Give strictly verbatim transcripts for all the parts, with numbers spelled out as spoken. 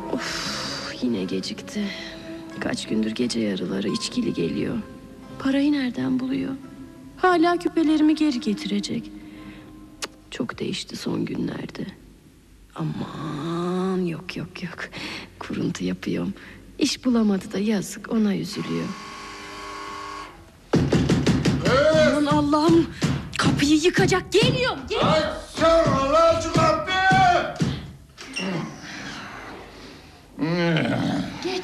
Of, yine gecikti. Kaç gündür gece yarıları içkili geliyor. Parayı nereden buluyor? Hala küpelerimi geri getirecek. Cık, çok değişti son günlerde. Aman yok yok yok. Kuruntu yapıyorum. İş bulamadı da yazık, ona üzülüyor. Evet. Aman Allah'ım, kapıyı yıkacak, geliyorum. geliyorum. Açsana Allah şu kapıyı. Geç.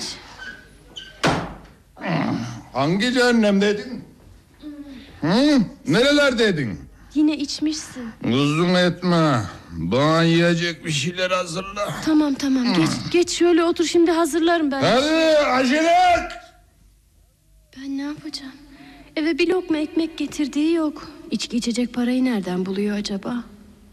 Hangi cehennemdeydin? Hı? Nerelerdeydin? Yine içmişsin. Uzun etme. Bana yiyecek bir şeyler hazırla. Tamam tamam, geç geç şöyle otur, şimdi hazırlarım ben. Hadi acele et. Ben ne yapacağım? Eve bir lokma ekmek getirdiği yok. İçki içecek parayı nereden buluyor acaba?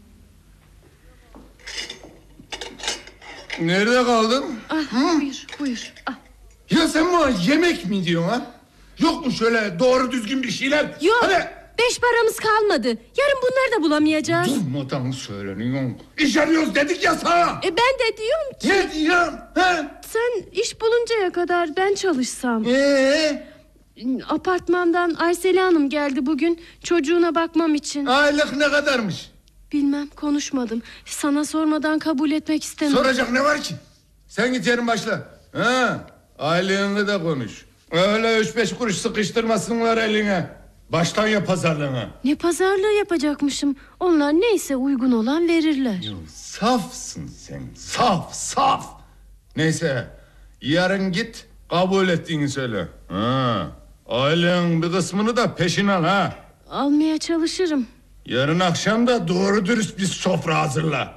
Nerede kaldın? Ah, buyur buyur. Ah. Ya sen bana yemek mi diyorsun ha? Yok mu şöyle doğru düzgün bir şeyler? Yok. Hadi. Beş paramız kalmadı. Yarın bunları da bulamayacağız. Durmadan söyleniyorsun. İş arıyoruz dedik ya sana. E ben de diyorum ki... Ne diyorsun? Ha? Sen iş buluncaya kadar ben çalışsam. Ee? Apartmandan Aysel Hanım geldi bugün, çocuğuna bakmam için. Aylık ne kadarmış? Bilmem, konuşmadım. Sana sormadan kabul etmek istemem. Soracak ne var ki? Sen git yarın başla. Ha? Aylığını da konuş. Öyle üç beş kuruş sıkıştırmasınlar eline. Baştan yap pazarlığını. Ne pazarlığı yapacakmışım? Onlar neyse uygun olan verirler. Ya, safsın sen. Saf saf. Neyse yarın git kabul ettiğini söyle. Ha. Ailenin bir kısmını da peşin al ha. Almaya çalışırım. Yarın akşam da doğru dürüst bir sofra hazırla.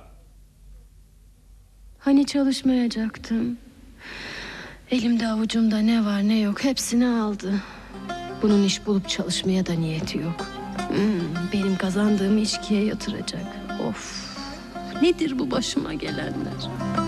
Hani çalışmayacaktım. Elimde avucumda ne var ne yok hepsini aldı. Bunun iş bulup çalışmaya da niyeti yok. Hmm, benim kazandığımı içkiye yatıracak. Of, nedir bu başıma gelenler?